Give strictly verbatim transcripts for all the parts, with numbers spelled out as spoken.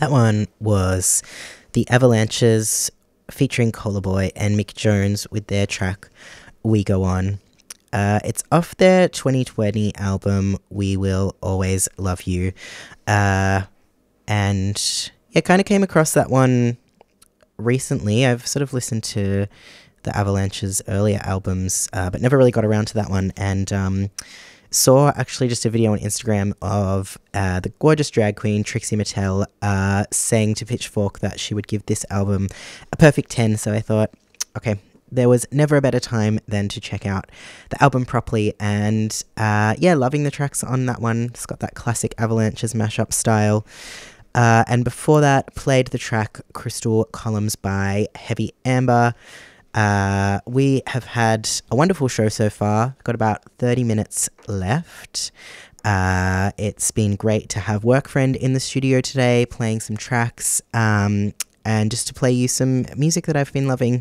That one was the Avalanches featuring Cola Boy and Mick Jones with their track We Go On. Uh, it's off their twenty twenty album We Will Always Love You. Uh, and yeah, kind of came across that one recently. I've sort of listened to the Avalanches' earlier albums, uh, but never really got around to that one. And um, saw actually just a video on Instagram of uh, the gorgeous drag queen Trixie Mattel uh, saying to Pitchfork that she would give this album a perfect ten. So I thought, okay, there was never a better time than to check out the album properly. And uh, yeah, loving the tracks on that one. It's got that classic Avalanches mashup style. Uh, and before that, played the track Crystal Columns by Heavy Amber. Uh, we have had a wonderful show so far. Got about thirty minutes left. Uh, it's been great to have Workfriend in the studio today, playing some tracks, um, and just to play you some music that I've been loving.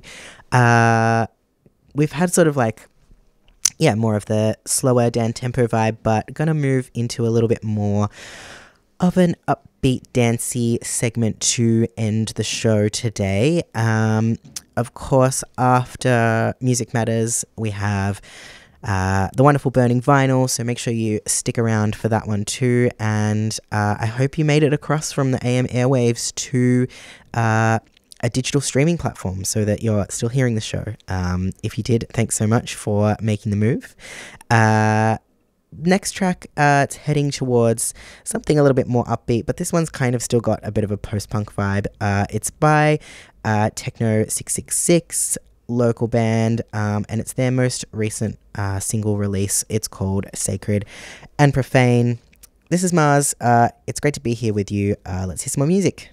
Uh, we've had sort of like, yeah, more of the slower down tempo vibe, but gonna move into a little bit more of an upbeat, dancey segment to end the show today. Um, of course, after Music Matters, we have uh, the wonderful Burning Vinyl, so make sure you stick around for that one too. And uh, I hope you made it across from the A M airwaves to uh, a digital streaming platform so that you're still hearing the show. Um, if you did, thanks so much for making the move. Uh, Next track, uh, it's heading towards something a little bit more upbeat, but this one's kind of still got a bit of a post-punk vibe. Uh, it's by uh, Techno six six six, local band, um, and it's their most recent uh, single release. It's called Sacred and Profane. This is Mars. Uh, it's great to be here with you. Uh, let's hear some more music.